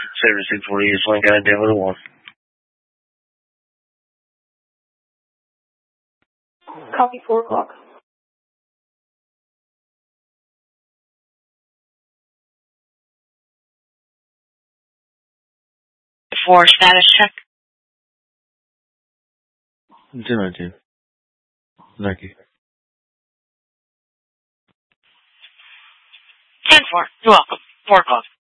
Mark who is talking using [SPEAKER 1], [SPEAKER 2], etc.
[SPEAKER 1] 7640 is Lincoln and Dan with a 1.
[SPEAKER 2] Copy 4 o'clock.
[SPEAKER 3] 4 status check.
[SPEAKER 1] 219. Nike.
[SPEAKER 3] 10-4. You're welcome. 4 o'clock.